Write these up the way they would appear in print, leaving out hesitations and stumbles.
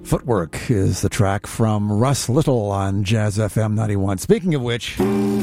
Footwork is the track from Russ Little on Jazz FM 91. Speaking of which,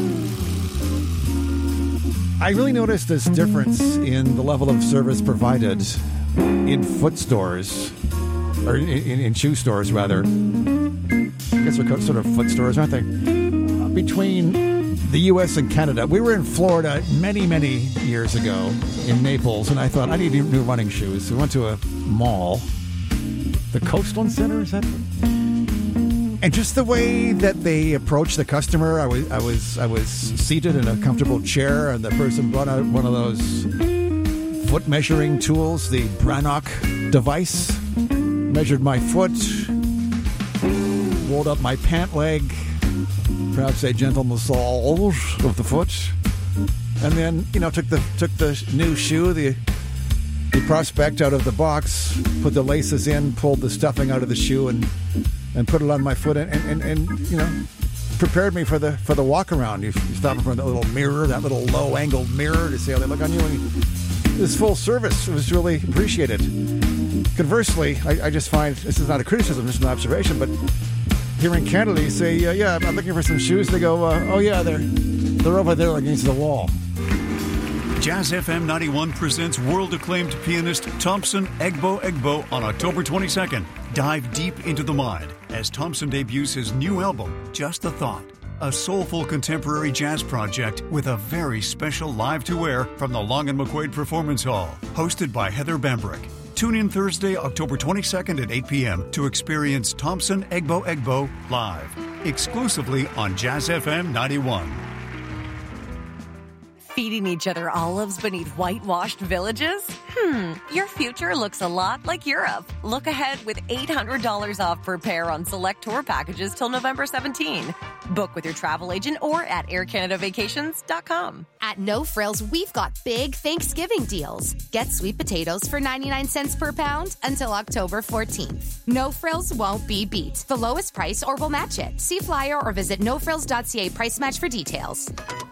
I really noticed this difference in the level of service provided in foot stores, or in shoe stores, rather. I guess they're sort of foot stores, aren't they? Between the U.S. and Canada. We were in Florida many, many years ago in Naples, and I thought, I need new running shoes. We went to a mall. The Coastland Center, is that? And just the way that they approached the customer, I was seated in a comfortable chair, and the person brought out one of those foot measuring tools, the Brannock device, measured my foot, rolled up my pant leg, perhaps a gentle massage of the foot, and then took the new shoe, the prospect out of the box, put the laces in, pulled the stuffing out of the shoe, and put it on my foot, and prepared me for the walk around. You stop in front of that little mirror, that little low angled mirror, to see how they look on you. And this full service was really appreciated. Conversely, I just find, this is not a criticism, just an observation, but here in Canada, you say, yeah, I'm looking for some shoes. They go, oh yeah, they're over there against the wall. Jazz FM 91 presents world-acclaimed pianist Thompson Egbo on October 22nd. Dive deep into the mind as Thompson debuts his new album, Just a Thought, a soulful contemporary jazz project with a very special live-to-air from the Long & McQuaid Performance Hall, hosted by Heather Bambrick. Tune in Thursday, October 22nd at 8 p.m. to experience Thompson Egbo live, exclusively on Jazz FM 91. Feeding each other olives beneath whitewashed villages? Your future looks a lot like Europe. Look ahead with $800 off per pair on select tour packages till November 17. Book with your travel agent or at aircanadavacations.com. At No Frills, we've got big Thanksgiving deals. Get sweet potatoes for 99 cents per pound until October 14th. No Frills won't be beat. The lowest price or we'll match it. See flyer or visit nofrills.ca price match for details.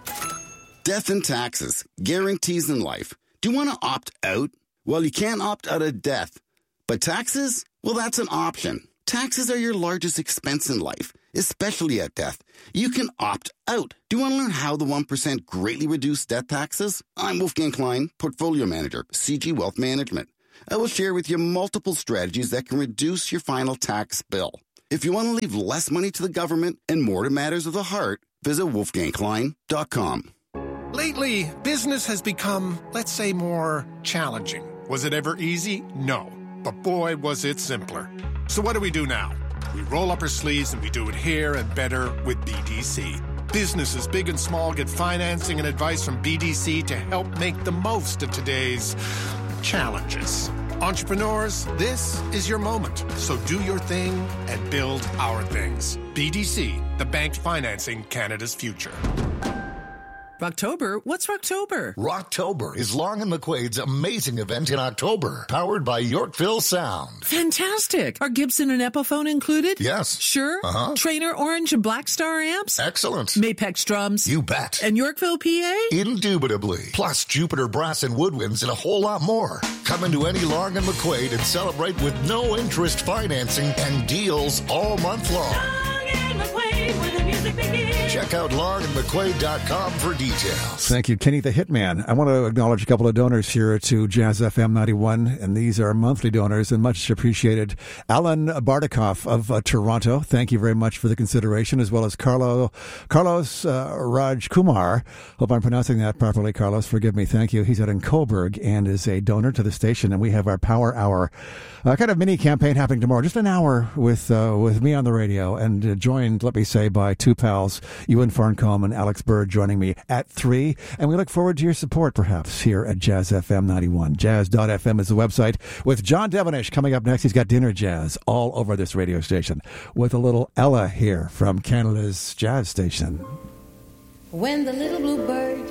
Death and taxes. Guarantees in life. Do you want to opt out? Well, you can't opt out of death. But taxes? Well, that's an option. Taxes are your largest expense in life, especially at death. You can opt out. Do you want to learn how the 1% greatly reduce death taxes? I'm Wolfgang Klein, Portfolio Manager, CG Wealth Management. I will share with you multiple strategies that can reduce your final tax bill. If you want to leave less money to the government and more to matters of the heart, visit wolfgangklein.com. Lately, business has become, let's say, more challenging. Was it ever easy? No. But boy, was it simpler. So what do we do now? We roll up our sleeves and we do it here and better with BDC. Businesses big and small get financing and advice from BDC to help make the most of today's challenges. Entrepreneurs, this is your moment. So do your thing and build our things. BDC, the bank financing Canada's future. Rocktober? What's Rocktober? Rocktober is Long & McQuaid's amazing event in October, powered by Yorkville Sound. Fantastic. Are Gibson and Epiphone included? Yes. Sure? Uh-huh. Trainer Orange and Black Star amps? Excellent. Mapex drums? You bet. And Yorkville, PA? Indubitably. Plus Jupiter Brass and Woodwinds and a whole lot more. Come into any Long & McQuaid and celebrate with no interest financing and deals all month long. Long & McQuaid, where the music begins. Check out longandmcquaid.com for details. Thank you, Kenny the Hitman. I want to acknowledge a couple of donors here to Jazz FM 91, and these are monthly donors and much appreciated. Alan Bardikoff of Toronto, thank you very much for the consideration, as well as Carlos Raj Kumar. Hope I'm pronouncing that properly, Carlos. Forgive me. Thank you. He's out in Coburg and is a donor to the station, and we have our Power Hour, kind of mini campaign happening tomorrow. Just an hour with me on the radio, and joined, let me say, by two pals, Ewan Farncombe and Alex Bird, joining me at 3. And we look forward to your support, perhaps, here at Jazz FM 91. Jazz.fm is the website. With John Devonish coming up next, he's got dinner jazz all over this radio station, with a little Ella here from Canada's jazz station. When the little blue bird